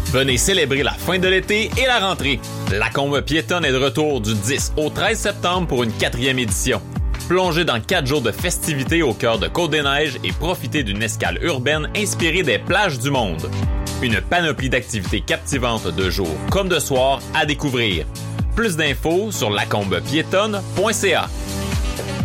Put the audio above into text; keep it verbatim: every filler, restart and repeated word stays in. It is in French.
Venez célébrer la fin de l'été et la rentrée. Lacombe piétonne est de retour du dix au treize septembre pour une quatrième édition. Plongez dans quatre jours de festivités au cœur de Côte-des-Neiges et profitez d'une escale urbaine inspirée des plages du monde. Une panoplie d'activités captivantes de jour comme de soir à découvrir. Plus d'infos sur lacombe piétonne point c a.